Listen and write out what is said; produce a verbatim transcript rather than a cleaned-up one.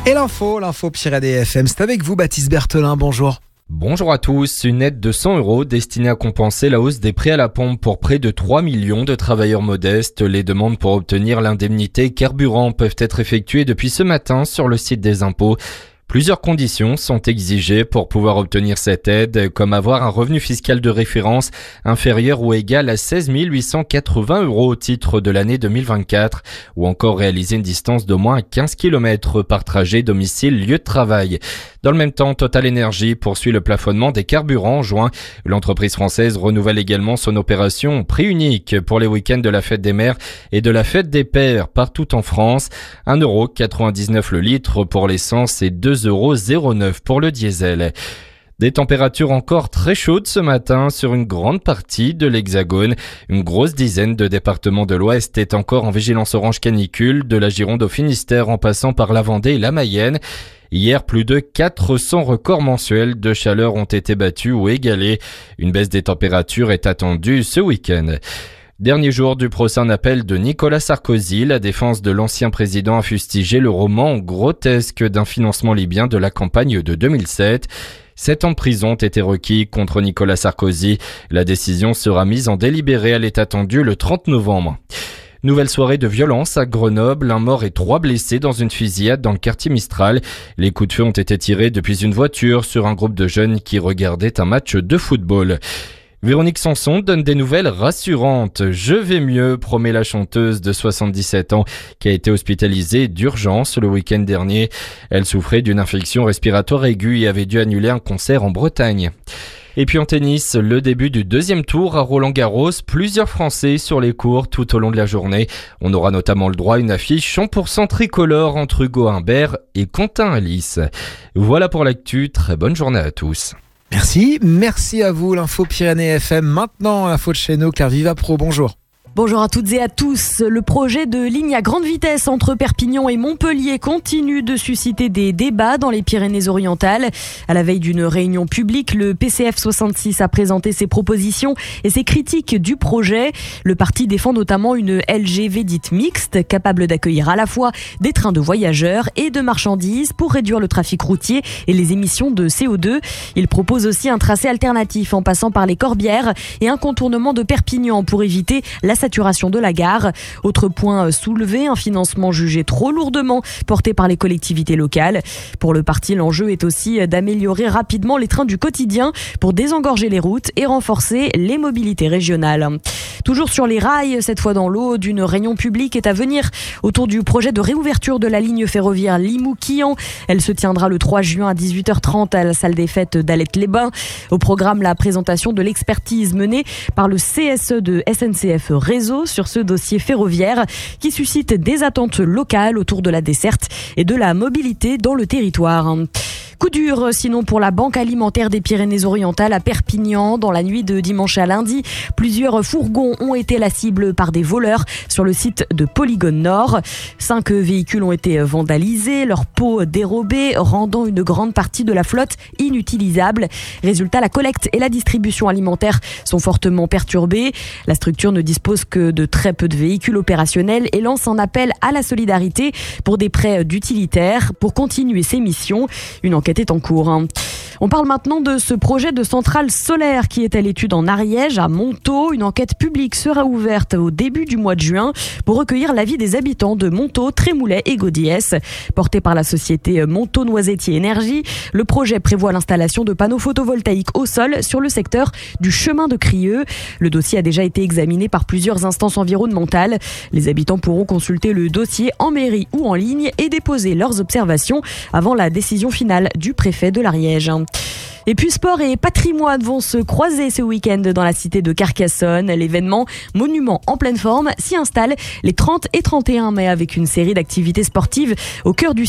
Et l'info, l'info Pyrénées F M, c'est avec vous Baptiste Berthelin, bonjour. Bonjour à tous. Une aide de cent euros destinée à compenser la hausse des prix à la pompe pour près de trois millions de travailleurs modestes. Les demandes pour obtenir l'indemnité carburant peuvent être effectuées depuis ce matin sur le site des impôts. Plusieurs conditions sont exigées pour pouvoir obtenir cette aide, comme avoir un revenu fiscal de référence inférieur ou égal à seize mille huit cent quatre-vingts euros au titre de l'année deux mille vingt-quatre, ou encore réaliser une distance d'au moins quinze kilomètres par trajet domicile-lieu de travail. Dans le même temps, Total Energy poursuit le plafonnement des carburants en juin. L'entreprise française renouvelle également son opération prix unique pour les week-ends de la fête des mères et de la fête des pères partout en France. un euro quatre-vingt-dix-neuf le litre pour l'essence et deux euros zéro neuf pour le diesel. Des températures encore très chaudes ce matin sur une grande partie de l'Hexagone. Une grosse dizaine de départements de l'Ouest est encore en vigilance orange canicule, de la Gironde au Finistère en passant par la Vendée et la Mayenne. Hier, plus de quatre cents records mensuels de chaleur ont été battus ou égalés. Une baisse des températures est attendue ce week-end. Dernier jour du procès en appel de Nicolas Sarkozy, la défense de l'ancien président a fustigé le roman grotesque d'un financement libyen de la campagne de deux mille sept. Sept ans de prison ont été requis contre Nicolas Sarkozy. La décision sera mise en délibéré. Elle est attendue le trente novembre. Nouvelle soirée de violence à Grenoble, un mort et trois blessés dans une fusillade dans le quartier Mistral. Les coups de feu ont été tirés depuis une voiture sur un groupe de jeunes qui regardaient un match de football. Véronique Sanson donne des nouvelles rassurantes. Je vais mieux, promet la chanteuse de soixante-dix-sept ans qui a été hospitalisée d'urgence le week-end dernier. Elle souffrait d'une infection respiratoire aiguë et avait dû annuler un concert en Bretagne. Et puis en tennis, le début du deuxième tour à Roland-Garros, plusieurs Français sur les courts tout au long de la journée. On aura notamment le droit à une affiche cent pour cent tricolore entre Hugo Humbert et Quentin Alice. Voilà pour l'actu, très bonne journée à tous. Merci, merci à vous, l'info Pyrénées F M. Maintenant, l'info de chez nous, Claire Vivapro, bonjour. Bonjour à toutes et à tous. Le projet de ligne à grande vitesse entre Perpignan et Montpellier continue de susciter des débats dans les Pyrénées-Orientales. À la veille d'une réunion publique, le P C F soixante-six a présenté ses propositions et ses critiques du projet. Le parti défend notamment une L G V dite mixte, capable d'accueillir à la fois des trains de voyageurs et de marchandises pour réduire le trafic routier et les émissions de C O deux. Il propose aussi un tracé alternatif en passant par les Corbières et un contournement de Perpignan pour éviter la saturation de la gare. Autre point soulevé, un financement jugé trop lourdement porté par les collectivités locales. Pour le parti, l'enjeu est aussi d'améliorer rapidement les trains du quotidien pour désengorger les routes et renforcer les mobilités régionales. Toujours sur les rails, cette fois dans l'eau, d'une réunion publique est à venir autour du projet de réouverture de la ligne ferroviaire Limoux-Quillan. Elle se tiendra le trois juin à dix-huit heures trente à la salle des fêtes d'Alette-les-Bains. Au programme, la présentation de l'expertise menée par le C S E de S N C F Réseau sur ce dossier ferroviaire qui suscite des attentes locales autour de la desserte et de la mobilité dans le territoire. Coup dur sinon pour la Banque alimentaire des Pyrénées-Orientales à Perpignan. Dans la nuit de dimanche à lundi, plusieurs fourgons ont été la cible par des voleurs sur le site de Polygone Nord. Cinq véhicules ont été vandalisés, leurs pots dérobés, rendant une grande partie de la flotte inutilisable. Résultat, la collecte et la distribution alimentaire sont fortement perturbées. La structure ne dispose que de très peu de véhicules opérationnels et lance un appel à la solidarité pour des prêts d'utilitaires pour continuer ses missions. Une enquête est en cours. On parle maintenant de ce projet de centrale solaire qui est à l'étude en Ariège, à Montaut. Une enquête publique sera ouverte au début du mois de juin pour recueillir l'avis des habitants de Montaut, Trémoulet et Gaudiès. Porté par la société Montaut Noisetier Énergie, le projet prévoit l'installation de panneaux photovoltaïques au sol sur le secteur du chemin de Crieux. Le dossier a déjà été examiné par plusieurs instances environnementales. Les habitants pourront consulter le dossier en mairie ou en ligne et déposer leurs observations avant la décision finale du préfet de l'Ariège. Et puis sport et patrimoine vont se croiser ce week-end dans la cité de Carcassonne. L'événement Monument en pleine forme s'y installe les trente et trente et un mai avec une série d'activités sportives au cœur du